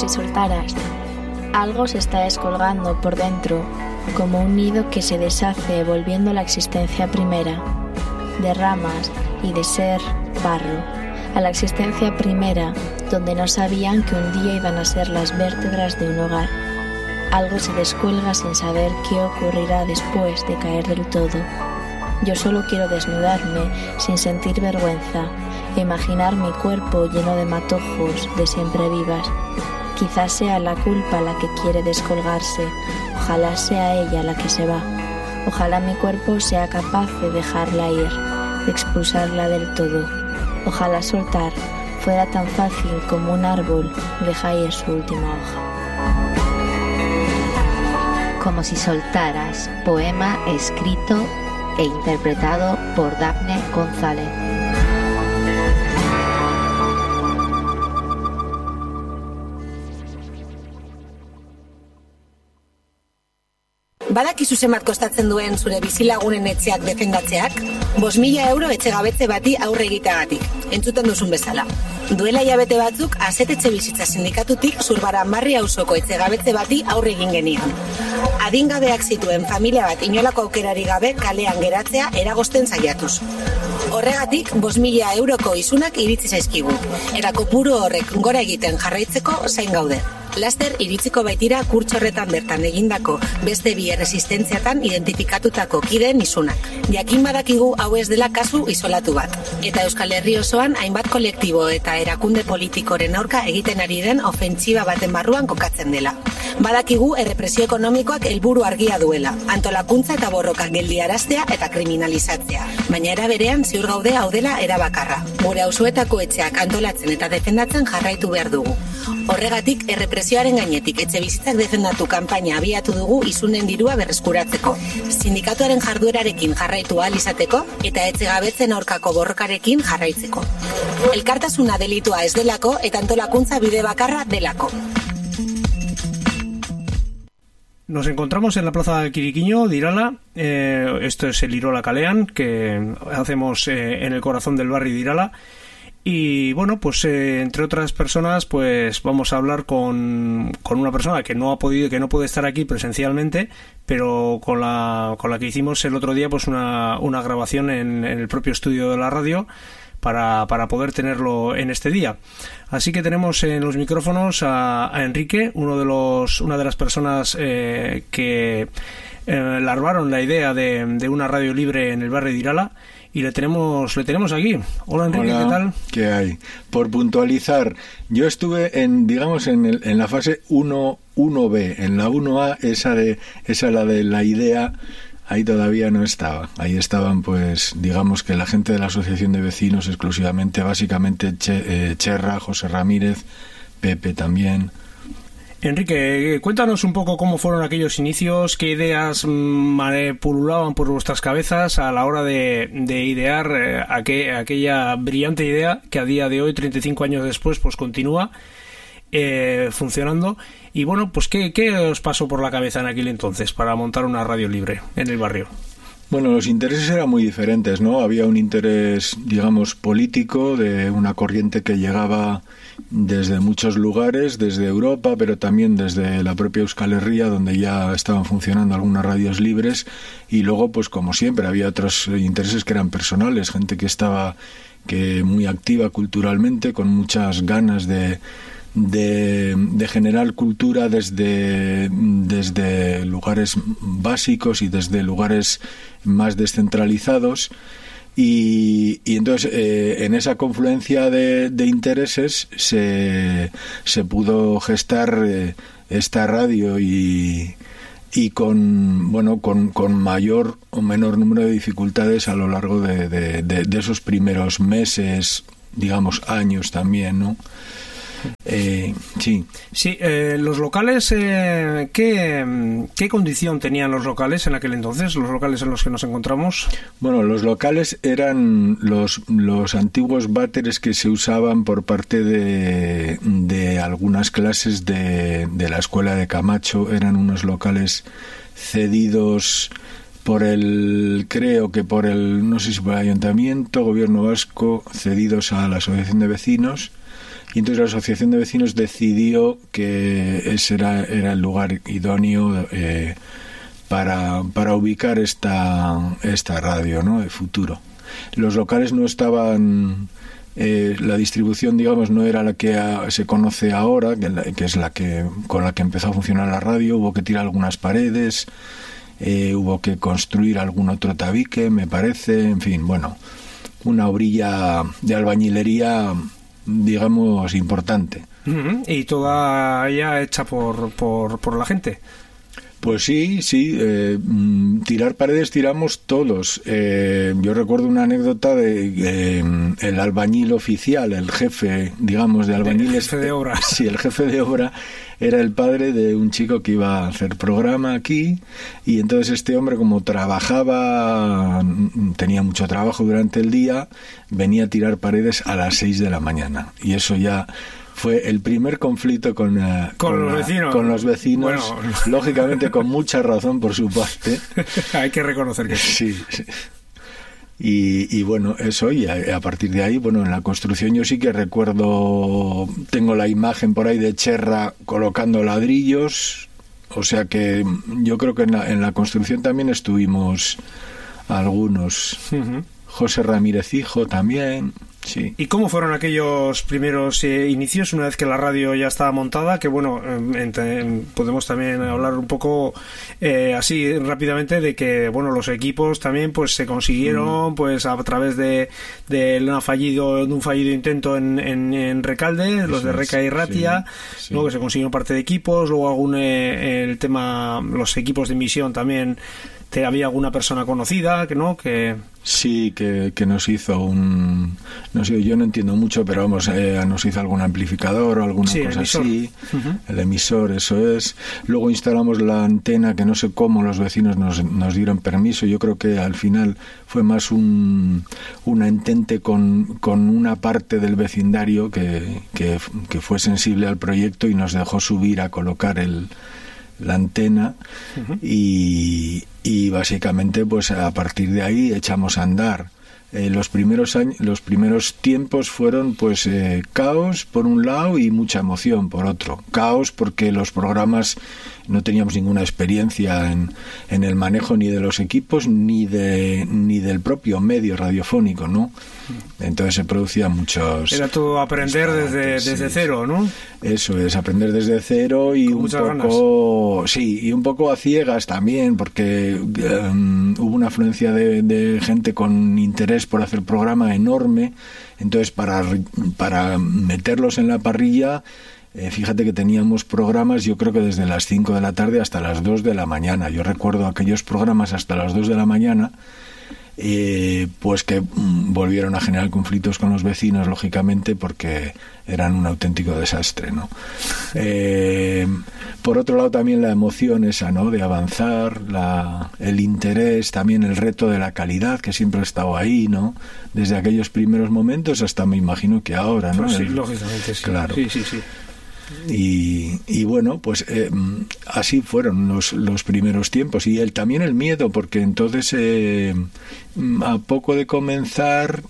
si soltaras. Algo se está descolgando por dentro, como un nido que se deshace volviendo a la existencia primera, de ramas y de ser barro, a la existencia primera, donde no sabían que un día iban a ser las vértebras de un hogar. Algo se descuelga sin saber qué ocurrirá después de caer del todo. Yo solo quiero desnudarme sin sentir vergüenza e imaginar mi cuerpo lleno de matojos de siempre vivas. Quizás sea la culpa la que quiere descolgarse, ojalá sea ella la que se va. Ojalá mi cuerpo sea capaz de dejarla ir, de expulsarla del todo. Ojalá soltar fuera tan fácil como un árbol deja ir su última hoja. Como si soltaras, poema escrito e interpretado por Dafne González. Badakizu zenbat kostatzen duen zure bizilagunen etxeak defendatzeak? 5.000 euro etxegabetze bati aurre egiteagatik, entzuten duzun bezala. Duela hilabete batzuk, Asetetxe Bizitza Sindikatutik Zurbaranbarri auzoko etxegabetze bati aurre egin genion. Adingabeak zituen familia bat inolako aukerari gabe kalean geratzea eragozten saiatuz. Horregatik, 5.000 euroko isunak iritsi zaizkigu. Eta kopuru horrek gora egiten jarraitzeko zain gaude. Laster iritsiko baitira kurtso horretan bertan egindako beste bi erresistentziatan identifikatutako kideen isunak. Jakin badakigu hau ez dela kasu isolatu bat. Eta Euskal Herri osoan hainbat kolektibo eta erakunde politikoren aurka egiten ari den ofentsiba baten barruan kokatzen dela. Badakigu errepresio ekonomikoak helburu argia duela, antolakuntza eta borroka geldiaraztea eta kriminalizatzea. Baina era berean ziur gaude hau dela erabakarra. Gure auzoetako etxeak antolatzen eta defendatzen jarraitu behar dugu. Horregatik, errepresioaren gainetik etxe bizitzak defendatu kanpaina abiatu dugu isunen dirua berreskuratzeko. Sindikatuaren jarduerarekin jarraitu ahal izateko eta etxegabetzen aurkako borrokarekin jarraitzeko. Elkartasuna delitua ez delako eta antolakuntza bide bakarra delako. Nos encontramos en la plaza de Quiriquiño de Irala. Esto es el Irola Kalean, que hacemos en el corazón del barrio de Irala. Y bueno, pues entre otras personas, pues vamos a hablar con una persona que no puede estar aquí presencialmente, pero con la que hicimos el otro día pues una grabación en el propio estudio de la radio para poder tenerlo en este día. Así que tenemos en los micrófonos a Enrique, una de las personas que larvaron la idea de una radio libre en el barrio de Irala. Y le tenemos aquí. Hola Enrique, hola, ¿qué tal? ¿Qué hay? Por puntualizar, yo estuve en la fase 1B, en la 1A, esa la de la idea, ahí todavía no estaba. Ahí estaban, pues, digamos que la gente de la asociación de vecinos exclusivamente, básicamente Cherra, José Ramírez, Pepe también. Enrique, cuéntanos un poco cómo fueron aquellos inicios, qué ideas pululaban por vuestras cabezas a la hora de idear aquella brillante idea que a día de hoy, 35 años después, pues continúa funcionando. Y bueno, pues ¿qué os pasó por la cabeza en aquel entonces para montar una radio libre en el barrio? Bueno, los intereses eran muy diferentes, ¿no? Había un interés, digamos, político de una corriente que llegaba desde muchos lugares, desde Europa, pero también desde la propia Euskal Herria, donde ya estaban funcionando algunas radios libres, y luego, pues como siempre, había otros intereses que eran personales, gente que estaba muy activa culturalmente, con muchas ganas de generar cultura desde lugares básicos y desde lugares más descentralizados. Y entonces en esa confluencia de intereses se pudo gestar esta radio y con mayor o menor número de dificultades a lo largo de esos primeros meses, digamos años también, ¿no? Sí. Sí, los locales, ¿qué condición tenían los locales en aquel entonces, los locales en los que nos encontramos? Bueno, los locales eran los antiguos váteres que se usaban por parte de algunas clases de la escuela de Camacho. Eran unos locales cedidos no sé si por el ayuntamiento, gobierno vasco, cedidos a la asociación de vecinos. y entonces la asociación de vecinos decidió que ese era el lugar idóneo para ubicar esta radio, ¿no?, de futuro. Los locales no estaban, la distribución, digamos, no era la que se conoce ahora, que es con la que empezó a funcionar la radio. Hubo que tirar algunas paredes, hubo que construir algún otro tabique, me parece, en fin, bueno, una obrilla de albañilería, digamos, importante. Y toda ella hecha por la gente. Pues sí, tirar paredes tiramos todos. Yo recuerdo una anécdota de el albañil oficial, el jefe, digamos, de albañiles. El jefe de obra. Sí, el jefe de obra era el padre de un chico que iba a hacer programa aquí, y entonces este hombre, como trabajaba, tenía mucho trabajo durante el día, venía a tirar paredes a las 6 de la mañana. Y eso ya fue el primer conflicto con los vecinos, bueno, lógicamente con mucha razón por su parte. Hay que reconocer que sí. Sí. Y bueno, eso, y a partir de ahí, bueno, en la construcción yo sí que recuerdo, tengo la imagen por ahí de Cherra colocando ladrillos, o sea que yo creo que en la construcción también estuvimos algunos. José Ramírez Hijo también. Sí. ¿Y cómo fueron aquellos primeros inicios una vez que la radio ya estaba montada? Que bueno, podemos también hablar un poco así rápidamente de que bueno, los equipos también pues se consiguieron pues a través de un fallido intento en Recalde, los de Reca y Ratia, sí. Luego que se consiguieron parte de equipos, luego el tema, los equipos de emisión también. ¿Había alguna persona conocida que sí, que nos hizo no sé, yo no entindo mucho, pero vamos, nos hizo algún amplificador o alguna cosa así. El emisor, eso es. Luego instalamos la antena, que no sé cómo los vecinos nos dieron permiso. Yo creo que al final fue más una entente con una parte del vecindario que fue sensible al proyecto y nos dejó subir a colocar la antena. Y básicamente pues a partir de ahí echamos a andar. Los primeros tiempos fueron pues caos por un lado y mucha emoción por otro. Caos porque los programas no teníamos ninguna experiencia en el manejo ni de los equipos ni del propio medio radiofónico, ¿no? Entonces se producían muchos... Era todo aprender desde cero, ¿no? Eso es, aprender desde cero y un poco... Ganas. Sí, y un poco a ciegas también, porque hubo una afluencia de gente con interés por hacer programa enorme. Entonces para meterlos en la parrilla... fíjate que teníamos programas, yo creo que desde las 5 de la tarde hasta las 2 de la mañana. Yo recuerdo aquellos programas hasta las 2 de la mañana, pues que volvieron a generar conflictos con los vecinos, lógicamente, porque eran un auténtico desastre, ¿no? Por otro lado, también la emoción esa, ¿no?, de avanzar, el interés, también el reto de la calidad, que siempre ha estado ahí, ¿no? Desde aquellos primeros momentos hasta, me imagino, que ahora, ¿no? Pues sí, lógicamente, sí. Claro. Sí. Y bueno, pues así fueron los primeros tiempos, y también el miedo, porque entonces a poco de comenzar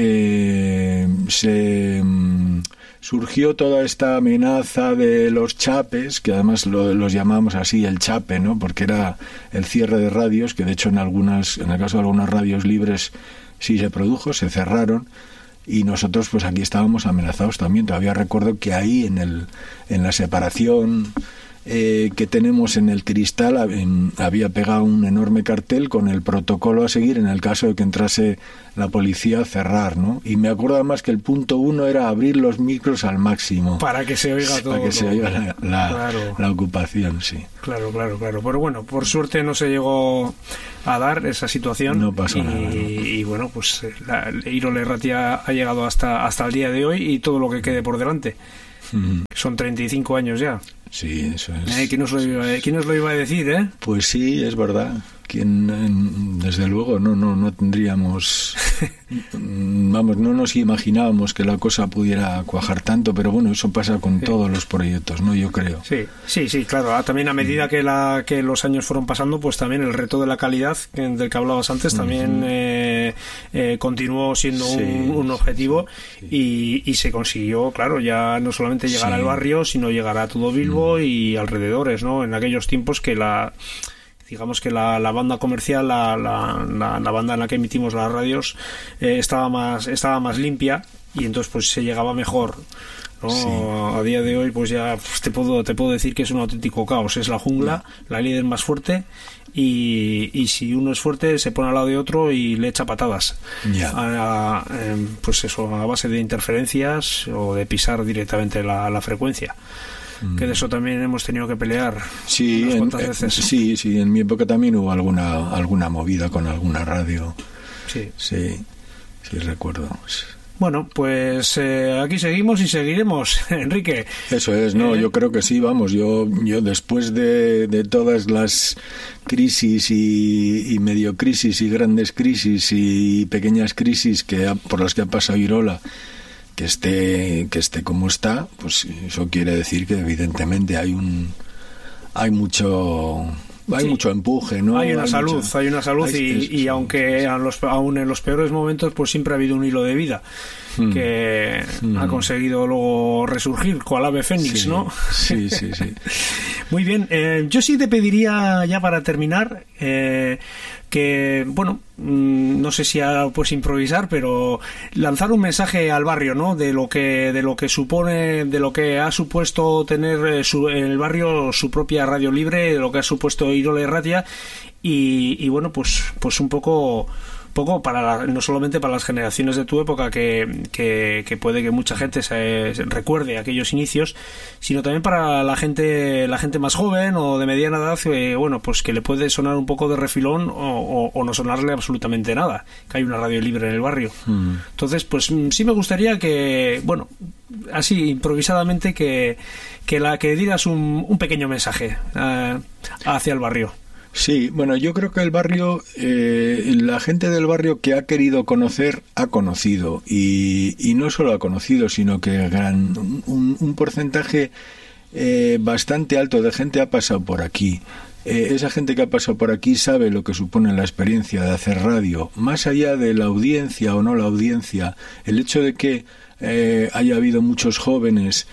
surgió toda esta amenaza de los chapes, que además los llamamos así, el chape, ¿no?, porque era el cierre de radios, que de hecho en el caso de algunas radios libres sí se produjo, se cerraron. Y nosotros pues aquí estábamos amenazados también. Todavía recuerdo que ahí en la separación que tenemos en el cristal había pegado un enorme cartel con el protocolo a seguir en el caso de que entrase la policía a cerrar, ¿no? Y me acuerdo además que el punto 1 era abrir los micros al máximo para que se oiga todo, para que se oiga la ocupación, sí. Claro. Pero bueno, por suerte no se llegó a dar esa situación. No pasó nada, ¿no? Y bueno, pues Irole Ratia ha llegado hasta el día de hoy y todo lo que quede por delante. Son 35 años ya. Sí, eso es. ¿Quién nos lo iba a decir, eh? Pues sí, es verdad. Desde luego no tendríamos, vamos, no nos imaginábamos que la cosa pudiera cuajar tanto, pero bueno, eso pasa con todos los proyectos, ¿no? Yo creo. Sí, claro. También a medida que los años fueron pasando, pues también el reto de la calidad del que hablabas antes también continuó siendo un objetivo y se consiguió, claro, ya no solamente llegar al barrio, sino llegar a todo Bilbo y alrededores, ¿no? En aquellos tiempos que digamos que la banda comercial, la banda en la que emitimos las radios, estaba más limpia y entonces pues se llegaba mejor, ¿no? Sí. A día de hoy pues ya pues, te puedo decir que es un auténtico caos, es la jungla, la líder más fuerte y si uno es fuerte se pone al lado de otro y le echa patadas, pues eso, a base de interferencias o de pisar directamente la frecuencia. Que de eso también hemos tenido que pelear unas cuantas veces. Sí, en mi época también hubo alguna movida con alguna radio. Sí, recuerdo. Bueno, pues aquí seguimos y seguiremos, Enrique. Eso es, no, yo creo que sí, vamos, yo después de todas las crisis y medio crisis y grandes crisis y pequeñas crisis por las que ha pasado Irola, que esté como está, pues eso quiere decir que evidentemente hay mucho empuje, ¿no? Hay una salud y aunque aún en los peores momentos pues siempre ha habido un hilo de vida que ha conseguido luego resurgir cual ave fénix, ¿no? Sí. Muy bien, yo sí te pediría ya para terminar que, bueno, no sé si ahora puedes improvisar, pero lanzar un mensaje al barrio, ¿no? De lo que supone, de lo que ha supuesto tener en el barrio su propia radio libre, de lo que ha supuesto Irola Irratia y bueno, pues un poco para no solamente para las generaciones de tu época que puede que mucha gente se recuerde aquellos inicios, sino también para la gente más joven o de mediana edad, bueno, pues que le puede sonar un poco de refilón o no sonarle absolutamente nada, que hay una radio libre en el barrio. Entonces, pues sí me gustaría que, bueno, así improvisadamente que dieras un pequeño mensaje hacia el barrio. Sí, bueno, yo creo que el barrio, la gente del barrio que ha querido conocer, ha conocido. Y no solo ha conocido, sino que un porcentaje bastante alto de gente ha pasado por aquí. Esa gente que ha pasado por aquí sabe lo que supone la experiencia de hacer radio. Más allá de la audiencia o no la audiencia, el hecho de que haya habido muchos jóvenes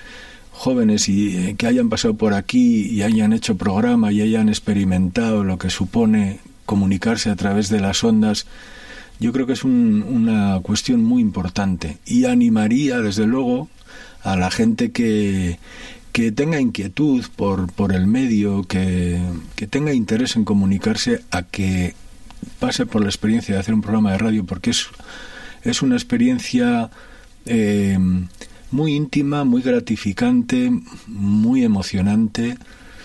y que hayan pasado por aquí y hayan hecho programa y hayan experimentado lo que supone comunicarse a través de las ondas, yo creo que es una cuestión muy importante y animaría desde luego a la gente que tenga inquietud por el medio, que tenga interés en comunicarse, a que pase por la experiencia de hacer un programa de radio, porque es una experiencia muy íntima, muy gratificante, muy emocionante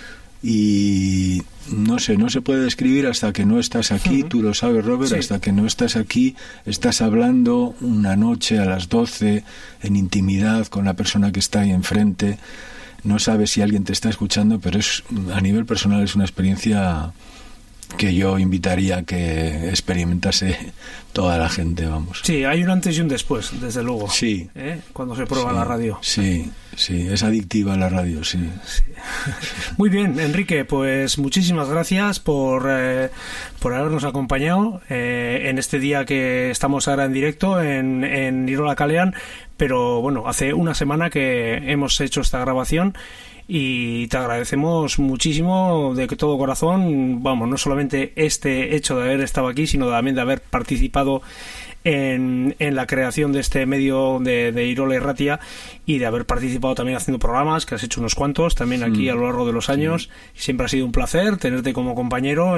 y no se puede describir hasta que no estás aquí. Tú lo sabes, Robert, hasta que no estás aquí, estás hablando una noche a las 12 en intimidad con la persona que está ahí enfrente, no sabes si alguien te está escuchando, pero a nivel personal es una experiencia que yo invitaría a que experimentase toda la gente, vamos. Sí, hay un antes y un después, desde luego. Sí. Cuando se prueba la radio. Sí, es adictiva la radio, sí. Muy bien, Enrique, pues muchísimas gracias por habernos acompañado en este día que estamos ahora en directo en Irola Kalean, pero bueno, hace una semana que hemos hecho esta grabación y te agradecemos muchísimo de todo corazón, vamos, no solamente este hecho de haber estado aquí, sino también de haber participado en la creación de este medio de Irola Irratia y de haber participado también haciendo programas, que has hecho unos cuantos también aquí a lo largo de los años. Siempre ha sido un placer tenerte como compañero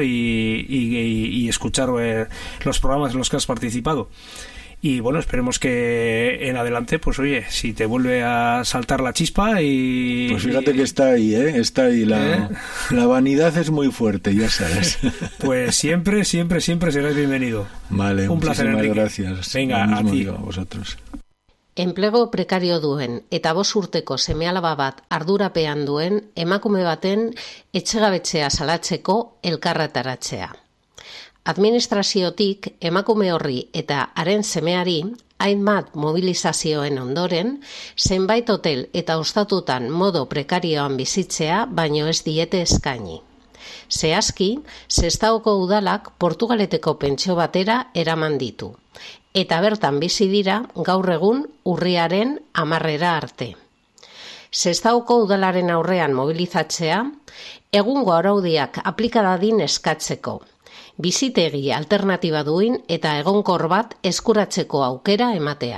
y escuchar los programas en los que has participado. Y bueno, esperemos que en adelante, pues oye, si te vuelve a saltar la chispa y... Pues fíjate que está ahí, está ahí. La vanidad es muy fuerte, ya sabes. Pues siempre serás bienvenido. Vale, un placer, Enrique. Gracias. Venga, a ti. A vosotros. Enplego prekario duen eta 5 urteko seme-alaba bat ardurapean duen emakume baten etxegabetzea salatzeko elkarretaratzea. Administraziotik emakume horri eta haren semeari hainbat mobilizazioen ondoren, zenbait hotel eta ostatutan modo prekarioan bizitzea baino ez diete eskaini. Zehazki, Sestaoko udalak Portugaleteko pentsio batera eraman ditu, eta bertan bizi dira gaur egun urriaren 10 arte. Sestaoko udalaren aurrean mobilizatzea, egungo araudiak aplika dadin eskatzeko, bizitegi alternatiba duin eta egonkor bat eskuratzeko aukera ematea.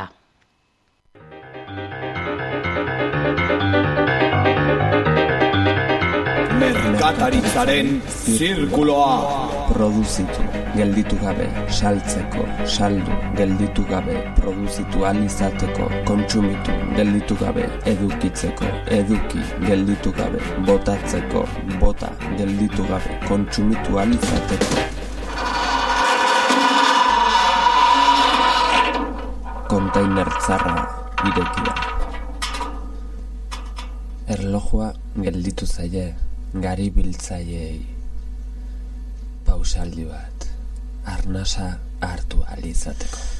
Merkataritzaren zirkuloa. Produzitu, gelditu gabe, saltzeko, saldu, gelditu gabe, produzitu alizateko, kontsumitu, gelditu gabe, edukitzeko, eduki, gelditu gabe, botatzeko, bota, gelditu gabe, kontsumitu alizateko. Kontainer tzarra irekia. Erlojua gelditu zaie, gari biltzaiei. Pausaldi bat, arnasa hartu alizateko.